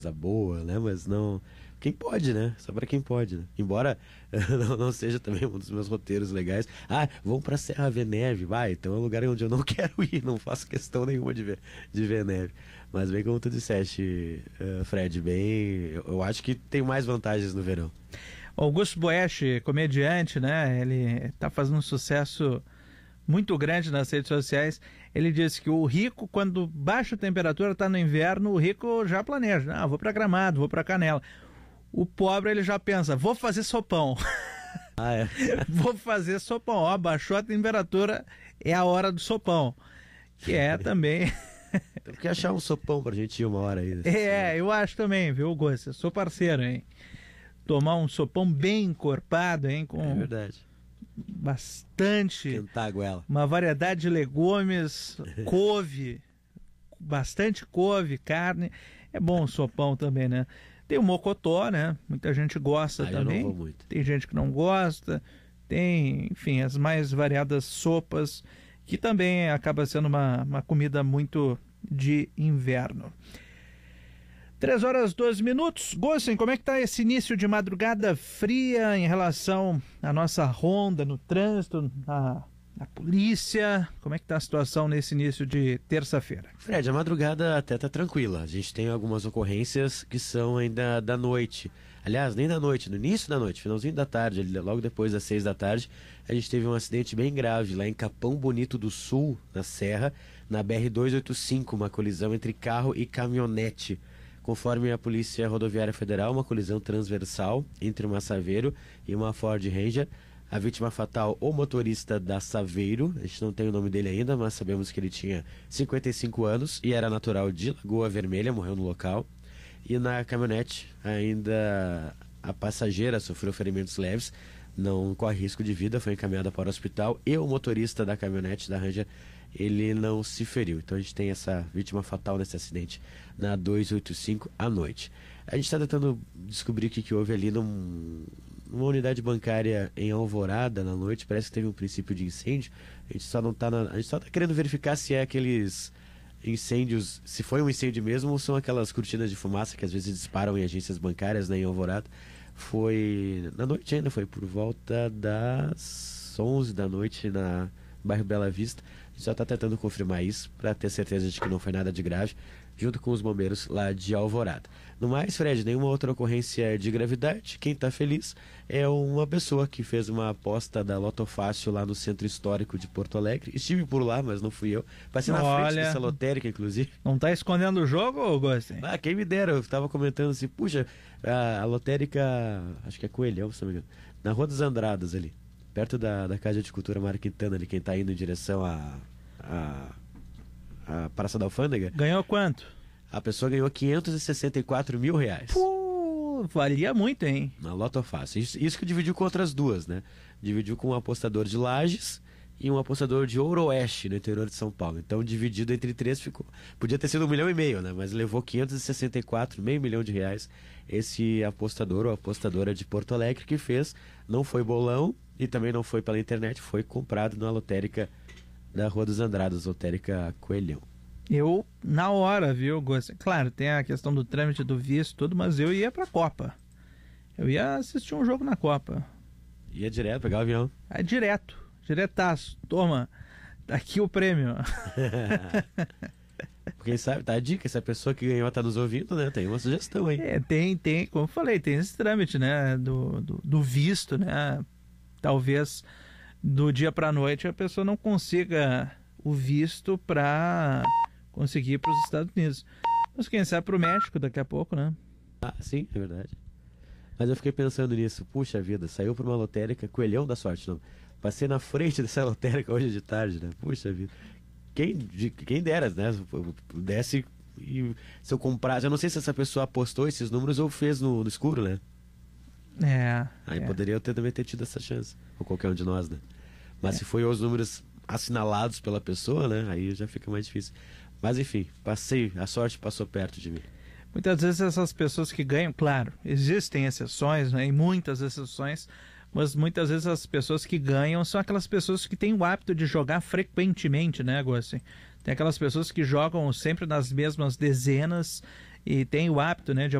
boa, né? Mas não... Quem pode, né? Só pra quem pode, né? Embora não seja também um dos meus roteiros legais. Ah, vamos pra Serra ver neve. Vai, então é um lugar onde eu não quero ir. Não faço questão nenhuma de ver neve. Mas bem como tu disseste, Fred, bem... Eu acho que tem mais vantagens no verão. Augusto Boesch, comediante, né? Ele tá fazendo um sucesso muito grande nas redes sociais. Ele disse que o rico, quando baixa a temperatura, tá no inverno, o rico já planeja. Ah, vou pra Gramado, vou pra Canela. O pobre, ele já pensa, vou fazer sopão. Ah, é? Vou fazer sopão. Ó, baixou a temperatura, é a hora do sopão. Que é também... Tem que achar um sopão pra gente ir uma hora aí. Eu acho também, viu, Gosto? Eu sou parceiro, hein? Tomar um sopão bem encorpado, hein? Com É verdade. bastante... Tentar a goela. Uma variedade de legumes, couve, bastante couve, carne. É bom o sopão também, né? Tem o mocotó, né? Muita gente gosta também. Eu não vou muito. Tem gente que não gosta. Tem, enfim, as mais variadas sopas, que também acaba sendo uma comida muito de inverno. 3h12. Gossen, como é que tá esse início de madrugada fria em relação à nossa ronda no trânsito, na polícia? Como é que tá a situação nesse início de terça-feira? Fred, a madrugada até tá tranquila. A gente tem algumas ocorrências que são ainda da noite. Aliás, nem da noite, no início da noite, finalzinho da tarde, logo depois das 6 da tarde, a gente teve um acidente bem grave lá em Capão Bonito do Sul, na Serra, na BR-285, uma colisão entre carro e caminhonete. Conforme a Polícia Rodoviária Federal, uma colisão transversal entre uma Saveiro e uma Ford Ranger. A vítima fatal, o motorista da Saveiro, a gente não tem o nome dele ainda, mas sabemos que ele tinha 55 anos e era natural de Lagoa Vermelha, morreu no local. E na caminhonete, ainda a passageira sofreu ferimentos leves, não corre risco de vida, foi encaminhada para o hospital, e o motorista da caminhonete da Ranger, ele não se feriu. Então a gente tem essa vítima fatal nesse acidente na 285 à noite. A gente está tentando descobrir o que houve ali numa unidade bancária em Alvorada na noite. Parece que teve um princípio de incêndio. A gente só não tá a gente só está querendo verificar se é aqueles incêndios, se foi um incêndio mesmo, ou são aquelas cortinas de fumaça que às vezes disparam em agências bancárias, né, em Alvorada. Foi na noite ainda, foi por volta das 11 da noite na bairro Bela Vista. A gente só está tentando confirmar isso para ter certeza de que não foi nada de grave, junto com os bombeiros lá de Alvorada. No mais, Fred, nenhuma outra ocorrência de gravidade. Quem está feliz é uma pessoa que fez uma aposta da Loto Fácil lá no Centro Histórico de Porto Alegre. Estive por lá, mas não fui eu. Passei na frente dessa lotérica, inclusive. Não tá escondendo o jogo, Gosten? Ah, quem me dera. Eu estava comentando assim, puxa, a lotérica, acho que é Coelhão, se não me engano, na Rua dos Andradas ali, perto da Casa de Cultura Mário Quintana, ali, quem está indo em direção a Praça da Alfândega. Ganhou quanto? A pessoa ganhou R$564 mil. Pô, valia muito, hein? Na Loto Fácil. Isso que dividiu com outras duas, né? Dividiu com um apostador de Lages e um apostador de Ouro-Oeste, no interior de São Paulo. Então, dividido entre três, ficou... Podia ter sido R$1,5 milhão, né? Mas levou 564, meio milhão de reais. Esse apostador ou apostadora de Porto Alegre que fez, não foi bolão e também não foi pela internet, foi comprado na lotérica da Rua dos Andradas, lotérica Coelhão. Eu, na hora, viu, Gosto? Claro, tem a questão do trâmite do visto, tudo, mas eu ia pra Copa. Eu ia assistir um jogo na Copa. Ia direto, pegar o avião. É diretaço. Toma, tá aqui o prêmio. Quem sabe, tá a dica, se a pessoa que ganhou tá nos ouvindo, né? Tem uma sugestão aí. Tem, como eu falei, tem esse trâmite, né? Do visto, né? Talvez do dia pra noite a pessoa não consiga o visto pra conseguir ir para os Estados Unidos. Mas quem sabe pro México daqui a pouco, né? Ah, sim, é verdade. Mas eu fiquei pensando nisso, puxa vida, saiu por uma lotérica, Coelhão da Sorte, não. Passei na frente dessa lotérica hoje de tarde, né? Puxa vida. Quem dera, né? Pudesse, e se eu comprasse, eu não sei se essa pessoa apostou esses números ou fez no escuro, né? Aí poderia também ter tido essa chance, ou qualquer um de nós, né? Mas se foi os números assinalados pela pessoa, né? Aí já fica mais difícil. Mas enfim, a sorte passou perto de mim. Muitas vezes essas pessoas que ganham, claro, existem exceções, né? E muitas exceções, mas muitas vezes as pessoas que ganham são aquelas pessoas que têm o hábito de jogar frequentemente, né, Gossi? Tem aquelas pessoas que jogam sempre nas mesmas dezenas e tem o hábito, né, de